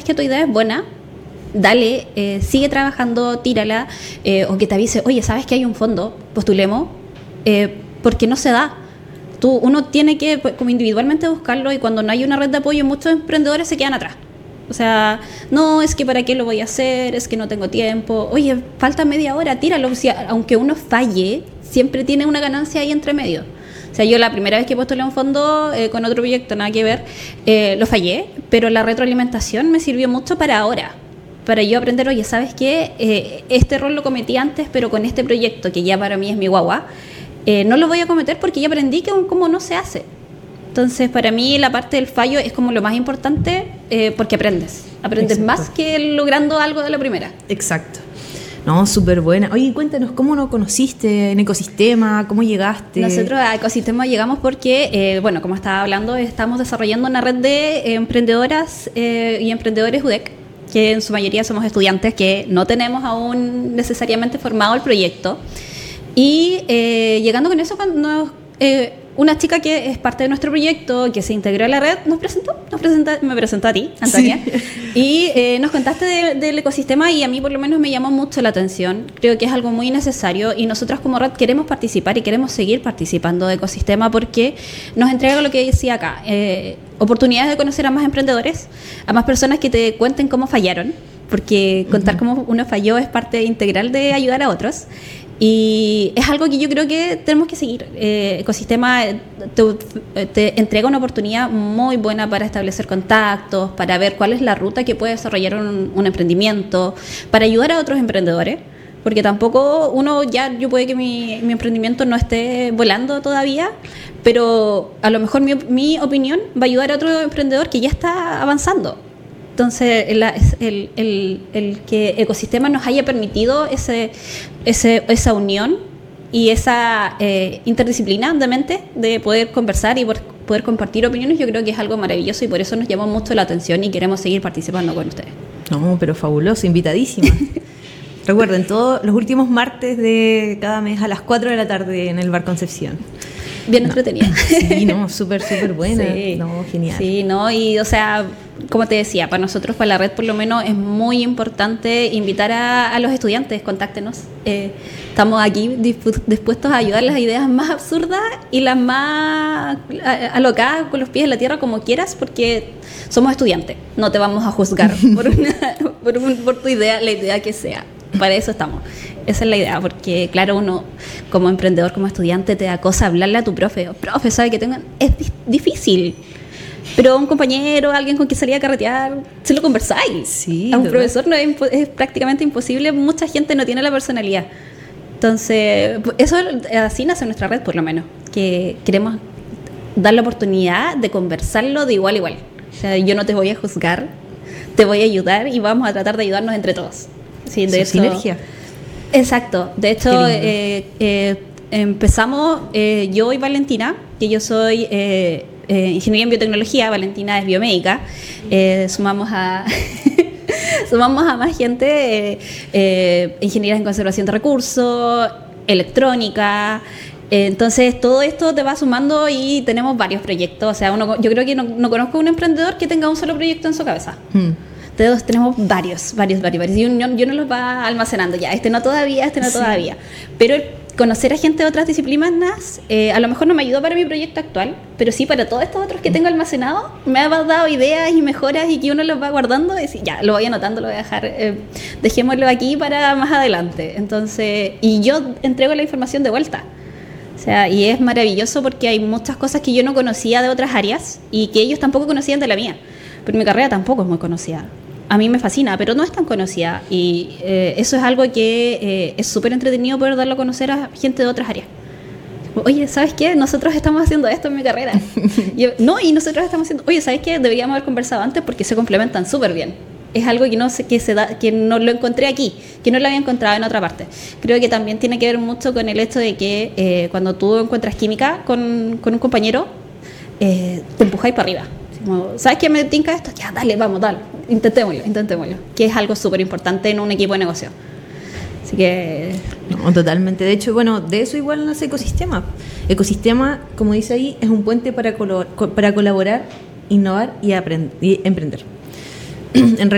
que tu idea es buena, dale, sigue trabajando, tírala, o que te avise, oye, ¿sabes que hay un fondo? Postulemos, porque no se da. Uno tiene que como individualmente buscarlo, y cuando no hay una red de apoyo, muchos emprendedores se quedan atrás. O sea, no, es que para qué lo voy a hacer, es que no tengo tiempo. Oye, falta media hora, tíralo. O sea, aunque uno falle, siempre tiene una ganancia ahí entre medio. O sea, yo la primera vez que postulé a un fondo con otro proyecto, nada que ver, lo fallé, pero la retroalimentación me sirvió mucho para ahora. Para yo aprender, oye, ¿sabes qué? Este error lo cometí antes, pero con este proyecto, que ya para mí es mi guagua, no lo voy a cometer porque ya aprendí cómo no se hace. Entonces, para mí la parte del fallo es como lo más importante, porque aprendes Exacto. más que logrando algo de la primera. Exacto. No, súper buena. Oye, cuéntanos, ¿cómo nos conociste en Ecosistema? ¿Cómo llegaste? Nosotros a Ecosistema llegamos porque, bueno, como estaba hablando, estamos desarrollando una red de emprendedoras y emprendedores UDEC, que en su mayoría somos estudiantes que no tenemos aún necesariamente formado el proyecto. Y llegando con eso, una chica que es parte de nuestro proyecto, que se integró a la red, me presentó a ti, Antonia, sí. Y nos contaste del ecosistema, y a mí por lo menos me llamó mucho la atención. Creo que es algo muy necesario, y nosotros como red queremos participar y queremos seguir participando de ecosistema, porque nos entrega lo que decía acá, oportunidades de conocer a más emprendedores, a más personas que te cuenten cómo fallaron, porque contar cómo uno falló es parte integral de ayudar a otros. Y es algo que yo creo que tenemos que seguir. Ecosistema te entrega una oportunidad muy buena para establecer contactos, para ver cuál es la ruta que puede desarrollar un emprendimiento, para ayudar a otros emprendedores, porque tampoco yo puede que mi emprendimiento no esté volando todavía, pero a lo mejor mi opinión va a ayudar a otro emprendedor que ya está avanzando. Entonces, el que Ecosistema nos haya permitido esa unión y esa interdisciplina de mente, de poder conversar y poder compartir opiniones, yo creo que es algo maravilloso, y por eso nos llamó mucho la atención y queremos seguir participando con ustedes. No, pero fabuloso, invitadísima. Recuerden, todos los últimos martes de cada mes a las 4 de la tarde en el Bar Concepción. Bien entretenida. Sí, no, súper buena. Sí. No, genial. Sí, no, y o sea, como te decía, para nosotros, para la red por lo menos, es muy importante invitar a los estudiantes, contáctenos. Estamos aquí dispuestos a ayudar las ideas más absurdas y las más alocadas, con los pies en la tierra, como quieras, porque somos estudiantes. No te vamos a juzgar por tu idea, la idea que sea. Para eso estamos. Esa es la idea, porque claro, uno como emprendedor, como estudiante, te da cosa hablarle a tu profe. Profe, ¿sabe que tengan? Es difícil. Pero un compañero, alguien con quien salía a carretear, se lo conversáis. Sí, a un ¿verdad? profesor es prácticamente imposible. Mucha gente no tiene la personalidad. Entonces, eso así nace nuestra red, por lo menos. Que queremos dar la oportunidad de conversarlo de igual a igual. O sea, yo no te voy a juzgar, te voy a ayudar y vamos a tratar de ayudarnos entre todos. Sí, de hecho, sinergia. Exacto. De hecho, empezamos yo y Valentina, que yo soy ingeniería en biotecnología, Valentina es biomédica. Sumamos a más gente, ingeniería en conservación de recursos, electrónica. Entonces todo esto te va sumando y tenemos varios proyectos. O sea, yo creo que no conozco un emprendedor que tenga un solo proyecto en su cabeza. Tenemos varios. Y uno no los va almacenando ya. Este no todavía. Pero conocer a gente de otras disciplinas, a lo mejor no me ayudó para mi proyecto actual, pero sí para todos estos otros que tengo almacenados, me ha dado ideas y mejoras, y que uno los va guardando y decir, ya, lo voy anotando, lo voy a dejar, dejémoslo aquí para más adelante. Entonces, y yo entrego la información de vuelta. O sea, y es maravilloso porque hay muchas cosas que yo no conocía de otras áreas y que ellos tampoco conocían de la mía. Pero mi carrera tampoco es muy conocida. A mí me fascina, pero no es tan conocida. Y eso es algo que es súper entretenido poder darlo a conocer a gente de otras áreas. Oye, ¿sabes qué? Nosotros estamos haciendo esto en mi carrera. Y nosotros estamos haciendo... Oye, ¿sabes qué? Deberíamos haber conversado antes porque se complementan súper bien. Es algo que no sé, que no lo encontré aquí, que no lo había encontrado en otra parte. Creo que también tiene que ver mucho con el hecho de que cuando tú encuentras química con un compañero, te empujáis para arriba. Como, ¿sabes qué me tinca esto? Ya, dale, vamos, dale. Intentémoslo. Que es algo súper importante en un equipo de negocio. Así que... No, totalmente. De hecho, bueno, de eso igual nace Ecosistema. Ecosistema, como dice ahí, es un puente para colaborar, innovar y emprender. En